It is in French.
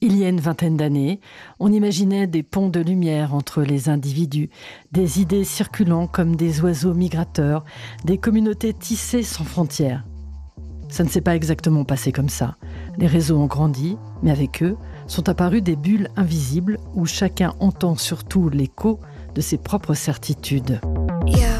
Il y a une vingtaine d'années, on imaginait des ponts de lumière entre les individus, des idées circulant comme des oiseaux migrateurs, des communautés tissées sans frontières. Ça ne s'est pas exactement passé comme ça. Les réseaux ont grandi, mais avec eux sont apparues des bulles invisibles où chacun entend surtout l'écho de ses propres certitudes. Yeah.